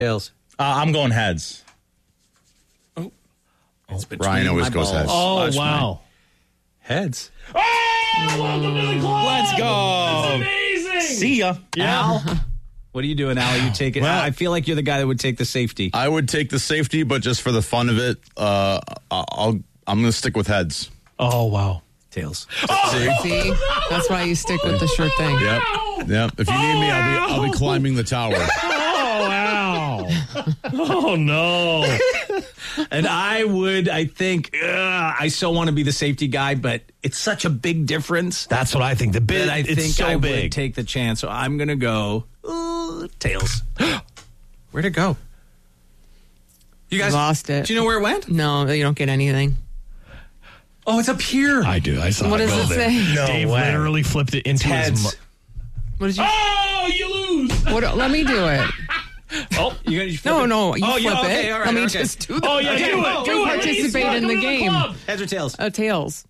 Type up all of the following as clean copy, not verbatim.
Tails. I'm going heads. Ryan always goes heads. Oh, wow. Heads. Welcome to the club. Let's go. That's amazing. See ya. Al, what are you doing, Al? You take it. Well, I feel like you're the guy that would take the safety. I would take the safety, but just for the fun of it, I'm going to stick with heads. Oh, wow. Tails. See? That's why you stick with the sure thing. Yep. If you need me, I'll be climbing the tower. Oh, wow. Oh, no. And I think, I so want to be the safety guy, but it's such a big difference. That's what I think. The bid, I it's think so I big. would take the chance. So I'm going to go Tails. Where'd it go? You guys Lost it. Do you know where it went? No, you don't get anything. Oh, it's up here. I do. I saw What it does go it there. say? No Dave way. literally flipped it into his... Heads. What did you? Oh, you lose. Let me do it. Oh, you flip it. No, you flip okay, it. all right, Let me okay. just do that. Oh, yeah, Okay, do well, it. Do we it. participate in the Welcome to game. club. Heads or tails? Tails.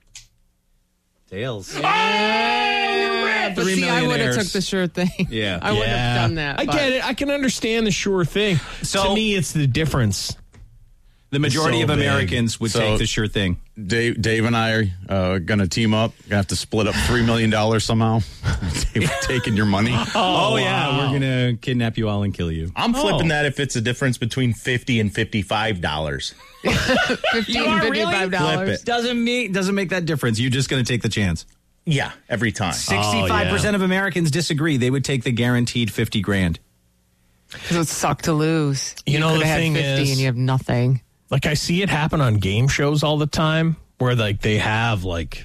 Tails. Oh, we're red. But see, I would have took the sure thing. Yeah. I would have done that. I get it. I can understand the sure thing. So- to me, it's the difference. The majority So of big. Americans would So- take the sure thing. Dave and I are going to team up. Going to have to split up $3 million somehow. Dave taking your money. Oh yeah, we're gonna kidnap you all and kill you. I'm flipping that if it's a difference between $50 and $55. $15, Flip $55. it. Doesn't make that difference. You're just gonna take the chance. Yeah, every time. 65% of Americans disagree. They would take the guaranteed $50,000. Because it would suck to lose. You know, could the have thing had 50 is- and you have nothing. Like, I see it happen on game shows all the time where, like, they have, like,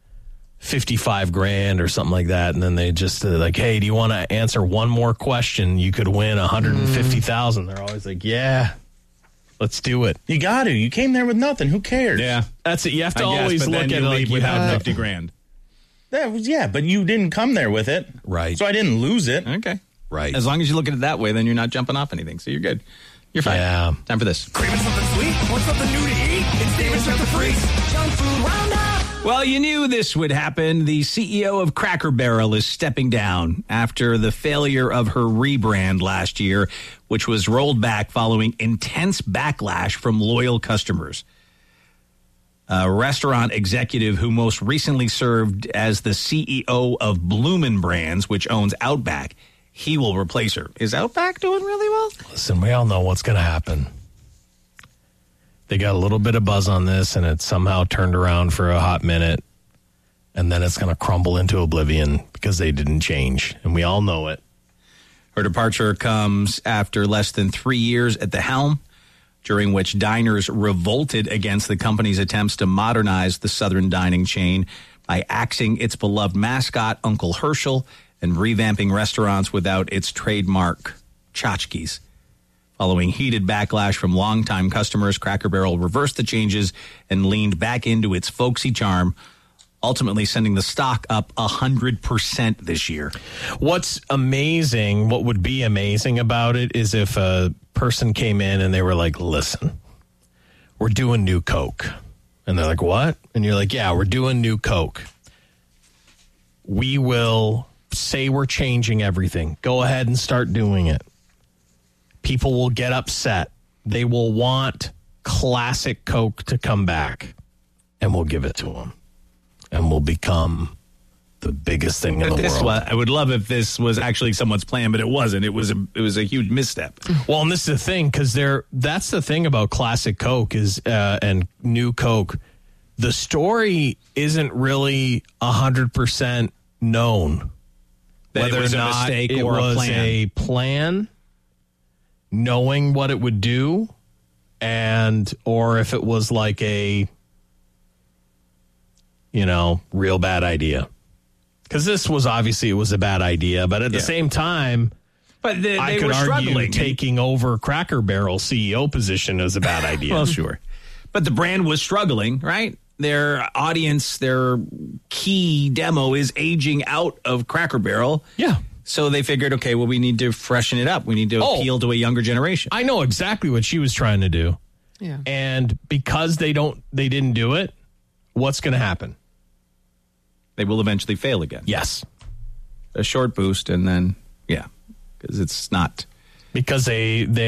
55 grand or something like that. And then they just, like, hey, do you want to answer one more question? You could win 150,000. They're always like, yeah, let's do it. You got to. You came there with nothing. Who cares? Yeah, That's it. You have to I guess, always but look then at it you like leave you without have $50,000. Yeah, but you didn't come there with it. Right. So I didn't lose it. Okay, Right. as long as you look at it that way, then you're not jumping off anything. So you're good. You're fine. Yeah. Time for this. Craving something sweet? Want something new to eat? It's David's Junk the Freeze. Junk Food Roundup. Well, you knew this would happen. The CEO of Cracker Barrel is stepping down after the failure of her rebrand last year, which was rolled back following intense backlash from loyal customers. A restaurant executive who most recently served as the CEO of Bloomin' Brands, which owns Outback, he will replace her. Is Outback doing really well? Listen, we all know what's going to happen. They got a little bit of buzz on this, and it somehow turned around for a hot minute, and then it's going to crumble into oblivion because they didn't change, and we all know it. Her departure comes after less than 3 years at the helm, during which diners revolted against the company's attempts to modernize the Southern dining chain by axing its beloved mascot, Uncle Herschel, and revamping restaurants without its trademark tchotchkes. Following heated backlash from longtime customers, Cracker Barrel reversed the changes and leaned back into its folksy charm, ultimately sending the stock up 100% this year. What's amazing, what would be amazing about it is if a person came in and they were like, listen, we're doing new Coke. And they're like, what? And you're like, yeah, we're doing new Coke. We will say we're changing everything. Go ahead and start doing it. People will get upset. They will want classic Coke to come back. And we'll give it to them. And we'll become the biggest thing in the world. I would love if this was actually someone's plan, but it wasn't. It was a huge misstep. Well, and this is the thing, because that's the thing about classic Coke is and new Coke. The story isn't really 100% known. That Whether it was or a not mistake it or a was plan. a plan, knowing what it would do, or if it was like a, real bad idea. Because this was obviously, it was a bad idea, but at the same time, But they I could were argue struggling. taking over Cracker Barrel CEO position is a bad idea. Well, sure. But the brand was struggling, right? Their audience, their key demo is aging out of Cracker Barrel. Yeah. So they figured, okay, well, we need to freshen it up. We need to appeal to a younger generation. I know exactly what she was trying to do. Yeah. And because they didn't do it, what's going to happen? They will eventually fail again. Yes. A short boost and then, because it's not because they